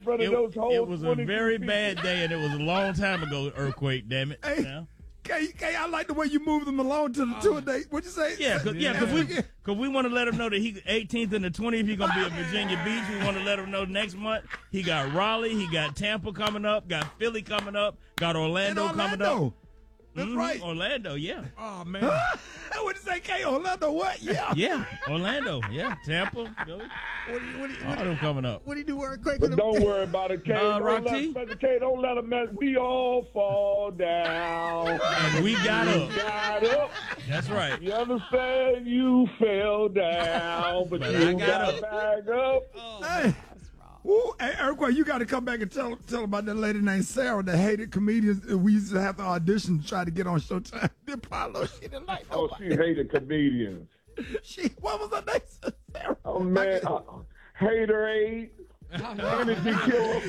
front of those holes. It was a very bad day, and it was a long time ago, Earthquake, damn it. Hey. Now. K, I like the way you moved them along to the tour date. What'd you say? Yeah, because we want to let him know that he 18th and the 20th he's gonna be at Virginia Beach. We want to let him know next month he got Raleigh, he got Tampa coming up, got Philly coming up, got Orlando coming up. That's right. Orlando, yeah. Oh man. What'd you say, K? Orlando, what? Yeah. Yeah, Orlando, yeah. Tampa, Philly. All of them coming up. What do you do, Earthquake? But don't worry about it, K. Rocky? Don't let them mess. We all fall down. And we got up. Got up. That's right. You understand? You fell down, but you got back up. Hey. Ooh, hey, Earthquake, you got to come back and tell about that lady named Sarah that hated comedians. We used to have to audition to try to get on Showtime. Apollo, she didn't like nobody. She hated comedians. What was her name? Sarah. Oh, man. Haterade. Energy killer.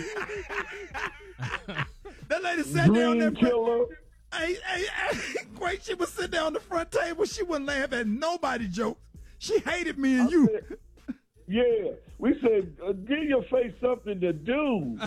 That lady sat down there. Killer. Hey, Great. She was sitting there on the front table. She wouldn't laugh at nobody jokes. She hated me and you. Yeah, we said, give your face something to do.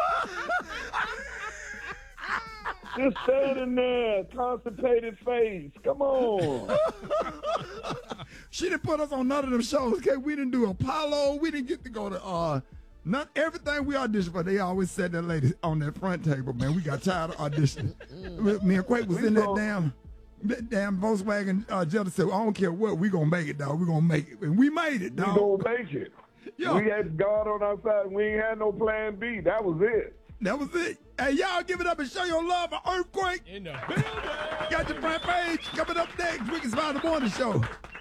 Just standing there, constipated face. Come on. She didn't put us on none of them shows. Okay, we didn't do Apollo. We didn't get to go to not everything we auditioned for. They always said that lady on that front table. Man, we got tired of auditioning. Me and Quake was in that damn Volkswagen Jetta said, I don't care what, we gonna make it, dog. We gonna make it. And we made it, dog. We gonna make it. Yo. We had God on our side. We ain't had no plan B. That was it. That was it. Hey, y'all give it up and show your love for Earthquake. In the building. Got your front page coming up next. Wicked Smile in the Morning Show.